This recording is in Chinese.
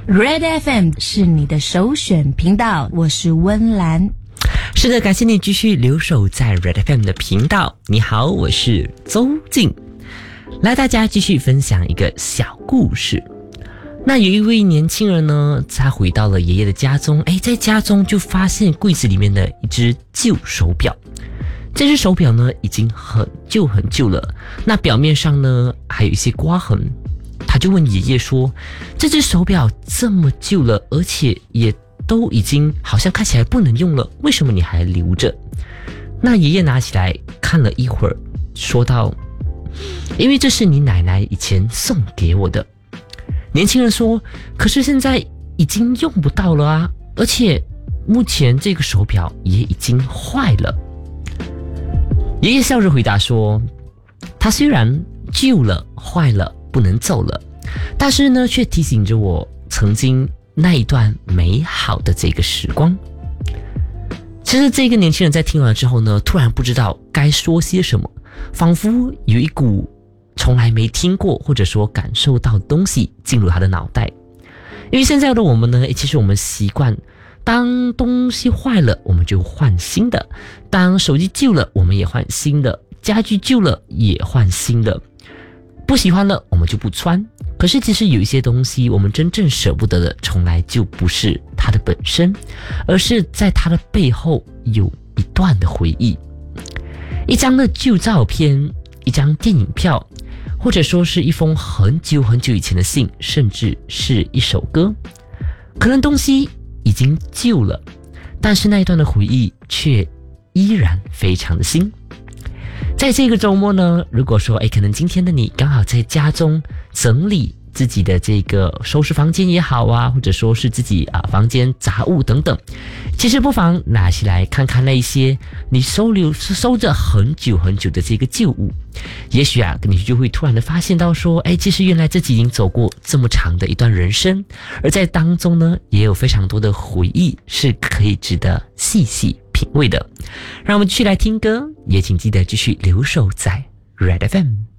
Red FM 是你的首选频道，我是温岚。 是的，感谢你继续留守在 Red FM 的频道。你好，我是周静，来大家继续分享一个小故事。那有一位年轻人呢，他回到了爷爷的家中，在家中就发现柜子里面的一只旧手表。这只手表呢，已经很旧很旧了，那表面上呢还有一些刮痕。他就问爷爷说，这只手表这么旧了，而且也都已经好像看起来不能用了，为什么你还留着？那爷爷拿起来看了一会儿，说道，因为这是你奶奶以前送给我的。年轻人说，可是现在已经用不到了啊，而且目前这个手表也已经坏了。爷爷笑着回答说，它虽然旧了坏了不能走了，但是呢却提醒着我曾经那一段美好的这个时光。其实这个年轻人在听完之后呢，突然不知道该说些什么，仿佛有一股从来没听过或者说感受到的东西进入他的脑袋。因为现在的我们呢，其实我们习惯当东西坏了我们就换新的，当手机旧了我们也换新的，家具旧了也换新的，不喜欢了我们就不穿。可是其实有一些东西我们真正舍不得的，从来就不是它的本身，而是在它的背后有一段的回忆。一张的旧照片，一张电影票，或者说是一封很久很久以前的信，甚至是一首歌。可能东西已经旧了，但是那一段的回忆却依然非常的新。在这个周末呢，如果说可能今天的你刚好在家中整理自己的这个收拾房间也好啊，或者说是自己房间杂物等等，其实不妨拿起来看看那些你收着很久很久的这个旧物，也许你就会突然的发现到说，其实原来自己已经走过这么长的一段人生，而在当中呢也有非常多的回忆是可以值得细细品味的。让我们继续来听歌，也请记得继续留守在 Red FM。